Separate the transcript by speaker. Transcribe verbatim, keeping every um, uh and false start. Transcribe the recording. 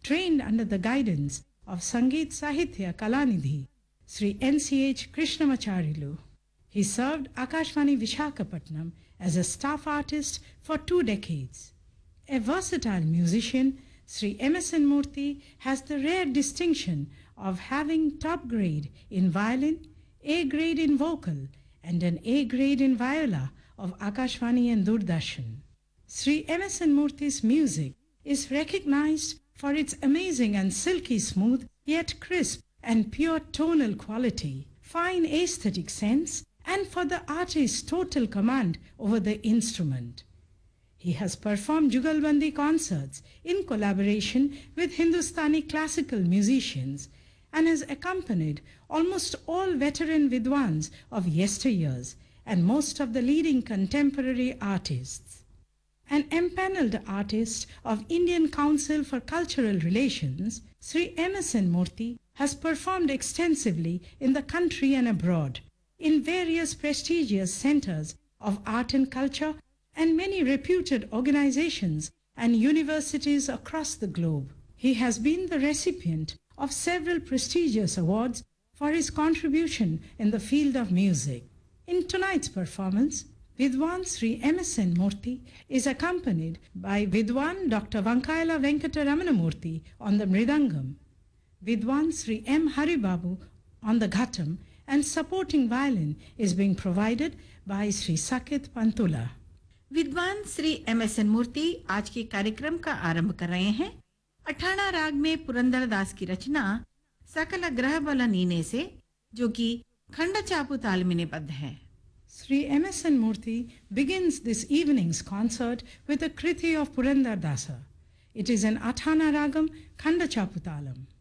Speaker 1: trained under the guidance of Sangeet Sahitya Kalanidhi, Sri N C H Krishnamacharilu. He served Akashvani Vishakhapatnam as a staff artist for two decades. A versatile musician, Sri M S N Murthy has the rare distinction of having top grade in violin, A grade in vocal, and an A grade in viola of Akashvani and Doordarshan. Sri M S N Murthy's music is recognized for its amazing and silky smooth, yet crisp and pure tonal quality, fine aesthetic sense, and for the artist's total command over the instrument. He has performed Jugalbandi concerts in collaboration with Hindustani classical musicians and has accompanied almost all veteran Vidwans of yesteryears and most of the leading contemporary artists. An empaneled artist of Indian Council for Cultural Relations, Sri M S N Murthy has performed extensively in the country and abroad, in various prestigious centers of art and culture and many reputed organizations and universities across the globe. He has been the recipient of several prestigious awards for his contribution in the field of music. In tonight's performance, Vidwan Sri M S N Murthy is accompanied by Vidwan Doctor Vankaila Venkata Ramanamurthy on the mridangam, Vidwan Sri M Haribabu on the ghatam, and supporting violin is being provided by Sri Sakit Pantula.
Speaker 2: विद्वान Shri M S N मूर्ति आज के कार्यक्रम का आरंभ कर रहे हैं। अठाणा राग में पुरंदर दास की रचना सकल ग्रह बल नीने से, जो कि खंड चापू ताल में निबद्ध है।
Speaker 1: Sri M S N Murthy begins this evening's concert with a kriti of Purandar Dasa. It is an Athana Ragam Khanda Chaputalam.